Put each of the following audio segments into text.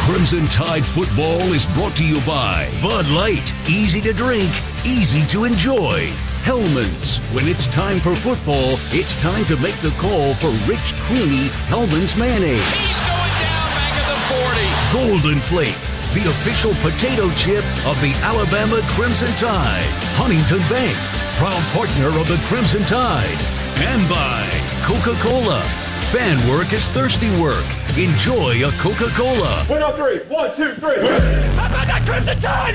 Crimson Tide football is brought to you by Bud Light. Easy to drink, easy to enjoy. Hellmann's. When it's time for football, it's time to make the call for rich, creamy Hellmann's mayonnaise. He's going down back at the 40. Golden Flake, the official potato chip of the Alabama Crimson Tide. Huntington Bank, proud partner of the Crimson Tide. And by Coca-Cola. Fan work is thirsty work. Enjoy a Coca-Cola. 1 on 3. 1, 2, 3. How about that Crimson Tide?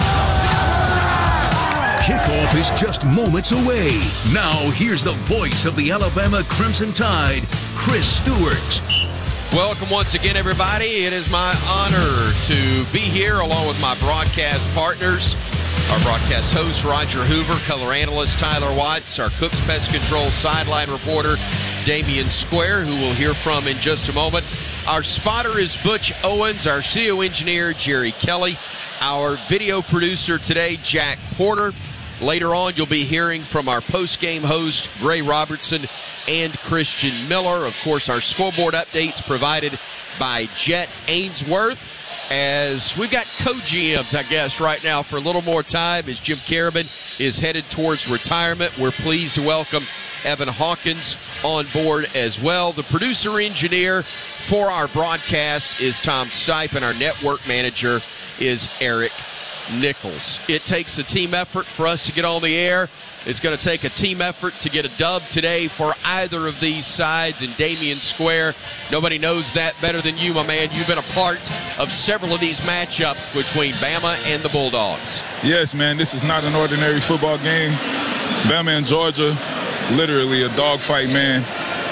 Kickoff is just moments away. Now, here's the voice of the Alabama Crimson Tide, Chris Stewart. Welcome once again, everybody. It is my honor to be here along with my broadcast partners. Our broadcast host, Roger Hoover, color analyst, Tyler Watts, our Cooks Pest Control sideline reporter, Damian Square, who we'll hear from in just a moment. Our spotter is Butch Owens, our studio engineer, Jerry Kelly, our video producer today, Jack Porter. Later on, you'll be hearing from our post-game host, Gray Robertson, and Christian Miller. Of course, our scoreboard updates provided by Jet Ainsworth. As we've got co-GMs, I guess, right now for a little more time as Jim Caravan is headed towards retirement. We're pleased to welcome Evan Hawkins on board as well. The producer-engineer for our broadcast is Tom Stipe, and our network manager is Eric Nichols. It takes a team effort for us to get on the air. It's going to take a team effort to get a dub today for either of these sides. And Damian Square, nobody knows that better than you, my man. You've been a part of several of these matchups between Bama and the Bulldogs. Yes, man, this is not an ordinary football game. Bama and Georgia, literally a dogfight, man.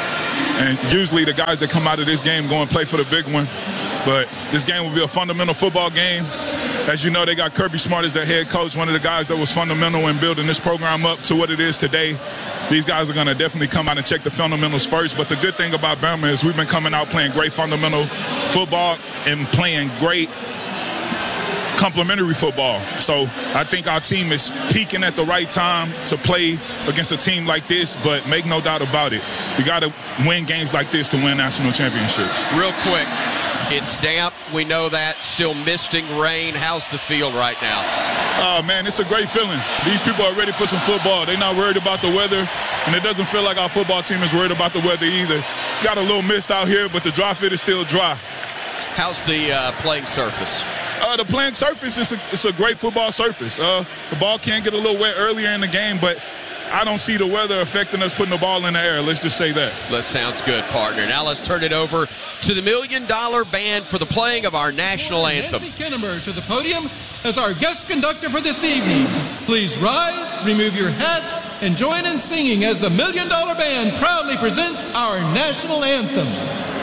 And usually the guys that come out of this game go and play for the big one. But this game will be a fundamental football game. As you know, they got Kirby Smart as their head coach, one of the guys that was fundamental in building this program up to what it is today. These guys are going to definitely come out and check the fundamentals first. But the good thing about Bama is we've been coming out playing great fundamental football and playing great complementary football. So I think our team is peaking at the right time to play against a team like this, but make no doubt about it. We got to win games like this to win national championships. Real quick, it's damp. We know that. Still misting rain. How's the field right now? Oh, man, it's a great feeling. These people are ready for some football. They're not worried about the weather, and it doesn't feel like our football team is worried about the weather either. Got a little mist out here, but the dry fit is still dry. How's the playing surface? The playing surface is a great football surface. The ball can get a little wet earlier in the game, but I don't see the weather affecting us putting the ball in the air. Let's just say that. That sounds good, partner. Now let's turn it over to the $1 Million Band for the playing of our national anthem. Nancy Kinnemer to the podium as our guest conductor for this evening. Please rise, remove your hats, and join in singing as the $1 Million Band proudly presents our national anthem.